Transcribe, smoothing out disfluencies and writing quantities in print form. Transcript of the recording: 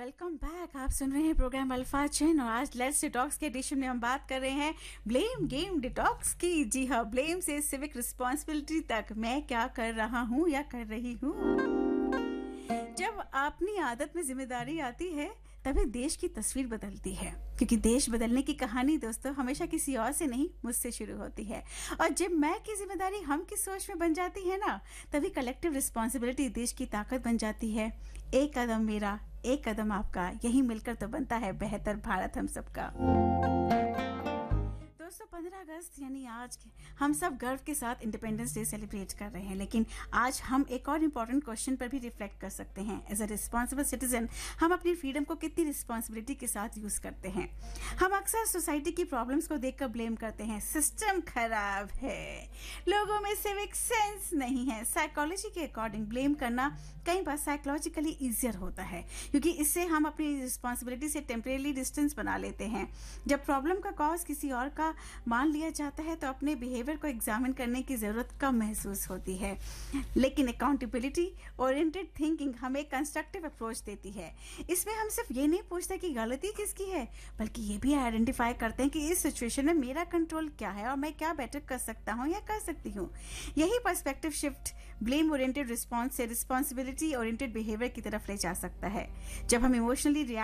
Welcome back. आप सुन रहे हैं प्रोग्राम अल्फा चैन और आज लेट्स डिटॉक्स के एडिशन में हम बात कर रहे हैं ब्लेम गेम डिटॉक्स की। जी हाँ, ब्लेम से सिविक रिस्पॉन्सिबिलिटी तक मैं क्या कर रहा हूँ या कर रही हूँ। जब अपनी आदत में जिम्मेदारी आती है तभी देश की तस्वीर बदलती है, क्योंकि देश बदलने की कहानी दोस्तों हमेशा किसी और से नहीं, मुझसे शुरू होती है। और जब मैं की जिम्मेदारी हम की सोच में बन जाती है ना, तभी कलेक्टिव रिस्पॉन्सिबिलिटी देश की ताकत बन जाती है। एक कदम मेरा, एक कदम आपका, यही मिलकर तो बनता है बेहतर भारत हम सबका। दोस्तों 15 अगस्त यानी आज हम सब गर्व के साथ इंडिपेंडेंस डे सेलिब्रेट कर रहे हैं, लेकिन आज हम एक और इम्पोर्टेंट क्वेश्चन पर भी रिफ्लेक्ट कर सकते हैं। एज अ रिस्पॉन्सिबल सिटीजन हम अपनी फ्रीडम को कितनी रिस्पॉन्सिबिलिटी के साथ यूज करते हैं। हम अक्सर सोसाइटी की प्रॉब्लम्स को देखकर ब्लेम करते हैं, सिस्टम खराब है, लोगों में सिविक सेंस नहीं है। साइकोलॉजी के अकॉर्डिंग ब्लेम करना कई बार साइकोलॉजिकली ईजियर होता है, क्योंकि इससे हम अपनी रिस्पॉन्सिबिलिटी से टेम्परेरी डिस्टेंस बना लेते हैं। जब प्रॉब्लम का कॉज किसी और का मान लिया जाता है तो अपने बिहेवियर को एग्जामिन करने की जरूरत कम महसूस होती है। लेकिन अकाउंटेबिलिटी ओरिएंटेड थिंकिंग हमें कंस्ट्रक्टिव अप्रोच देती है। इसमें हम सिर्फ ये नहीं पूछते कि गलती किसकी है, बल्कि ये भी आइडेंटिफाई करते हैं कि इस सिचुएशन में मेरा कंट्रोल क्या है और मैं क्या बेटर कर सकता हूँ या कर सकती हूँ। यही perspective shift blame oriented response से रिस्पॉन्सिबिलिटी ओरिएंटेड बिहेवियर की तरफ ले जा सकता है। जब हम इमोशनली